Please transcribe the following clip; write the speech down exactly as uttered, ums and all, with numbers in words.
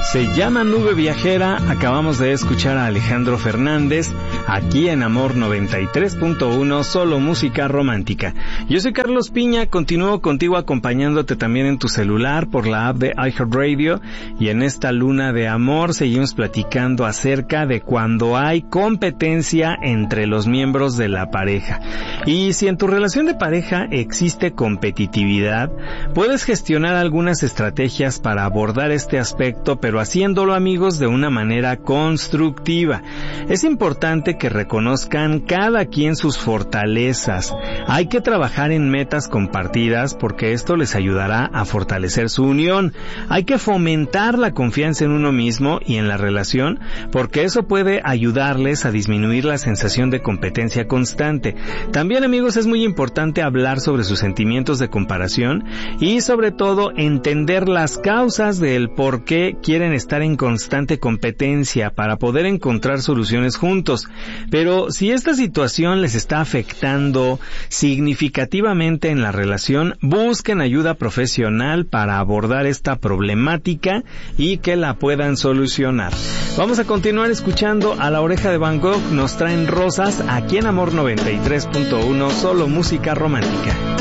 Se llama Nube Viajera. Acabamos de escuchar a Alejandro Fernández aquí en Amor noventa y tres punto uno, solo música romántica. Yo soy Carlos Piña, continúo contigo acompañándote también en tu celular por la app de iHeartRadio, y en esta luna de amor seguimos platicando acerca de cuando hay competencia entre los miembros de la pareja. Y si en tu relación de pareja existe competitividad, puedes gestionar algunas estrategias para abordar este aspecto, pero haciéndolo, amigos, de una manera constructiva. Es importante que reconozcan cada quien sus fortalezas. Hay que trabajar en metas compartidas porque esto les ayudará a fortalecer su unión. Hay que fomentar la confianza en uno mismo y en la relación porque eso puede ayudarles a disminuir la sensación de competencia constante. También, amigos, es muy importante hablar sobre sus sentimientos de comparación y sobre todo entender las causas del por qué quieren estar en constante competencia para poder encontrar soluciones juntos. Pero si esta situación les está afectando significativamente en la relación, busquen ayuda profesional para abordar esta problemática y que la puedan solucionar. Vamos a continuar escuchando a La Oreja de Van Gogh. Nos traen Rosas aquí en Amor noventa y tres punto uno, solo música romántica.